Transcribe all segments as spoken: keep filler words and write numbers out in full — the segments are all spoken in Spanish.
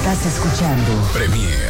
Estás escuchando Premier.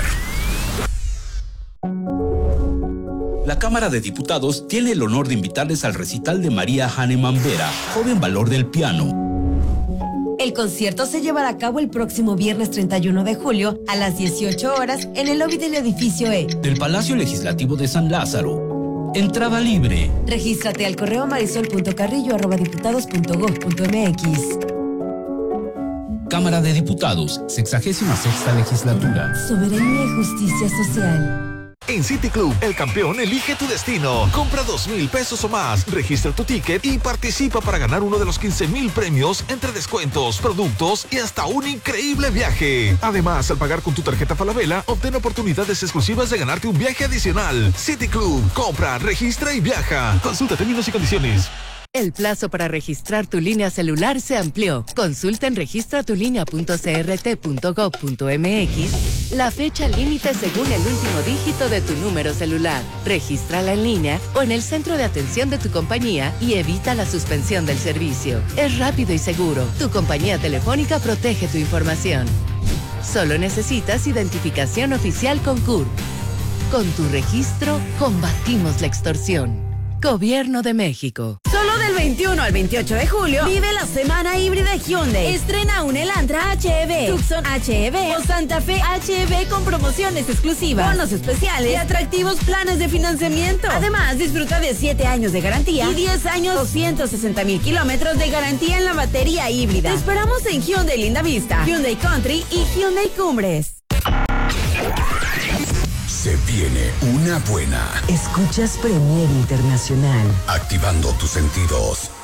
La Cámara de Diputados tiene el honor de invitarles al recital de María Hahnemann Vera, Joven Valor del Piano. El concierto se llevará a cabo el próximo viernes treinta y uno de julio a las dieciocho horas en el lobby del edificio E del Palacio Legislativo de San Lázaro. Entrada libre. Regístrate al correo marisol punto carrillo arroba diputados punto gob punto mx. Cámara de Diputados, sexagésima sexta legislatura. Soberanía y justicia social. En City Club, el campeón elige tu destino. Compra dos mil pesos o más, registra tu ticket y participa para ganar uno de los quince mil premios entre descuentos, productos y hasta un increíble viaje. Además, al pagar con tu tarjeta Falabella, obtén oportunidades exclusivas de ganarte un viaje adicional. City Club, compra, registra y viaja. Consulta términos y condiciones. El plazo para registrar tu línea celular se amplió. Consulta en registra tu línea punto c r t punto gob punto m x la fecha límite según el último dígito de tu número celular. Regístrala en línea o en el centro de atención de tu compañía y evita la suspensión del servicio. Es rápido y seguro. Tu compañía telefónica protege tu información. Solo necesitas identificación oficial con C U R. Con tu registro, combatimos la extorsión. Gobierno de México. Solo del veintiuno al veintiocho de julio vive la semana híbrida Hyundai. Estrena un Elantra H E V, Tucson H E V o Santa Fe H E V con promociones exclusivas, bonos especiales y atractivos planes de financiamiento. Además, disfruta de siete años de garantía y diez años o ciento sesenta mil kilómetros de garantía en la batería híbrida. Te esperamos en Hyundai Linda Vista, Hyundai Country y Hyundai Cumbres. Se viene una buena. Escuchas Premier Internacional. Activando tus sentidos.